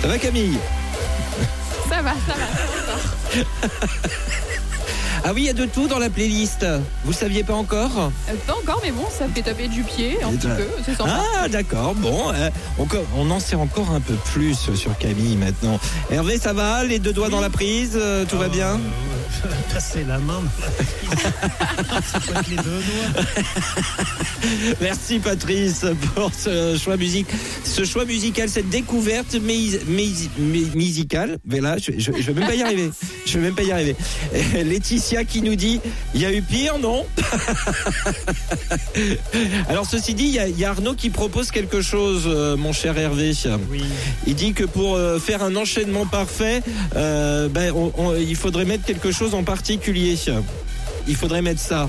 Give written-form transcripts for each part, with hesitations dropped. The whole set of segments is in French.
Ça va Camille? Ça va. Ah oui, il y a de tout dans la playlist. Vous le saviez pas encore? Pas encore, mais bon, ça fait taper du pied un petit peu, c'est sympa. Ah d'accord, bon, on en sait encore un peu plus sur Camille maintenant. Hervé, ça va? Les deux doigts dans la prise, tout va bien? Passer la main. C'est pas que les deux doigts. Merci Patrice pour ce choix musical, cette découverte musicale. Mais là, je vais même pas y arriver. Laetitia qui nous dit, il y a eu pire, non? Alors ceci dit, il y a Arnaud qui propose quelque chose, mon cher Hervé. Oui. Il dit que pour faire un enchaînement parfait, il faudrait mettre quelque chose en particulier. Il faudrait mettre ça.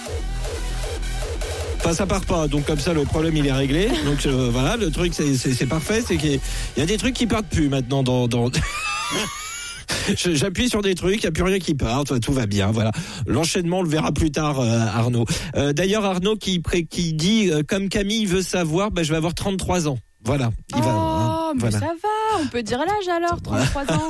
Enfin, ça part pas, donc comme ça le problème il est réglé. Donc voilà, le truc c'est parfait, c'est qu'il y a des trucs qui partent plus maintenant dans... J'appuie sur des trucs, il n'y a plus rien qui part, tout va bien, voilà. L'enchaînement, on le verra plus tard, Arnaud. D'ailleurs, Arnaud qui dit, comme Camille veut savoir, je vais avoir 33 ans. Voilà. Mais voilà. ça va, on peut dire l'âge alors, 33 ans.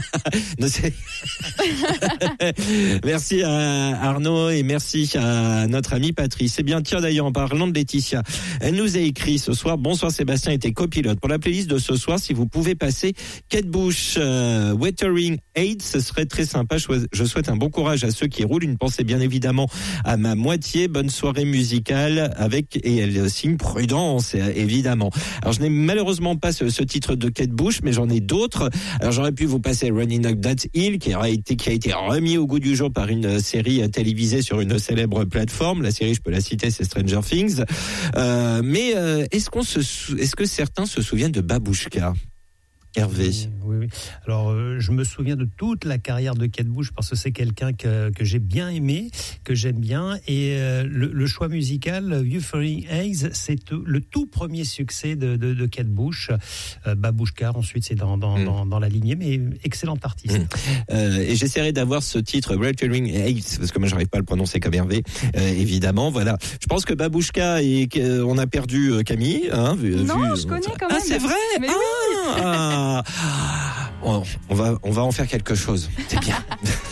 Merci à Arnaud et merci à notre ami Patrice. C'est bien, tiens d'ailleurs, en parlant de Laetitia, elle nous a écrit ce soir, bonsoir Sébastien était copilote. Pour la playlist de ce soir, si vous pouvez passer Kate Bush, Wuthering Heights, ce serait très sympa. Je souhaite un bon courage à ceux qui roulent. Une pensée bien évidemment à ma moitié. Bonne soirée musicale et elle signe Prudence, évidemment. Alors je n'ai malheureusement pas ce titre de Kate Bush, mais j'en ai d'autres. Alors j'aurais pu vous passer Running Up That Hill, qui a été remis au goût du jour par une série télévisée sur une célèbre plateforme. La série, je peux la citer, c'est Stranger Things. Mais est-ce que certains se souviennent de Babouchka? Hervé. Oui. Alors, je me souviens de toute la carrière de Kate Bush parce que c'est quelqu'un que j'ai bien aimé, que j'aime bien. Et le choix musical, Wuthering Heights, c'est le tout premier succès de Kate Bush. Babouchka, ensuite, c'est dans la lignée, mais excellent artiste. Et j'essaierai d'avoir ce titre, Wuthering Heights, parce que moi, j'arrive pas à le prononcer comme Hervé, évidemment. Voilà. Je pense que Babouchka, on a perdu Camille. Je connais quand même. Ah, c'est vrai? Mais oui. On va en faire quelque chose. C'est bien.